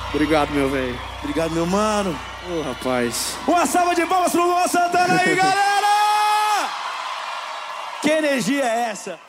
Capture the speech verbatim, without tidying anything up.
Obrigado, meu velho. Obrigado, meu mano. Ô, oh, rapaz. Uma salva de palmas pro Luan Santana aí, galera! Que energia é essa?